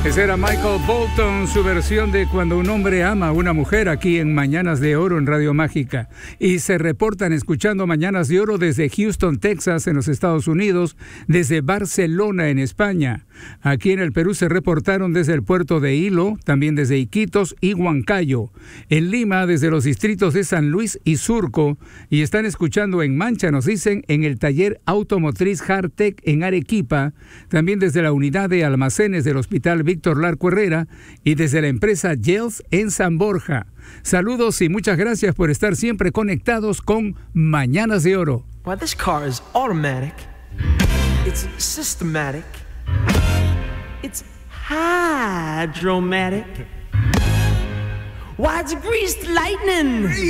Ese era Michael Bolton, su versión de Cuando un hombre ama a una mujer, aquí en Mañanas de Oro en Radio Mágica. Y se reportan escuchando Mañanas de Oro desde Houston, Texas, en los Estados Unidos, desde Barcelona, en España. Aquí en el Perú se reportaron desde el puerto de Hilo, también desde Iquitos y Huancayo. En Lima, desde los distritos de San Luis y Surco. Y están escuchando en Mancha, nos dicen, en el taller automotriz Hartec en Arequipa. También desde la unidad de almacenes del Hospital Víctor Larco Herrera y desde la empresa Gels en San Borja. Saludos y muchas gracias por estar siempre conectados con Mañanas de Oro. Why, this car is automatic. It's systematic. It's hydromatic. Why, it's greased lightning.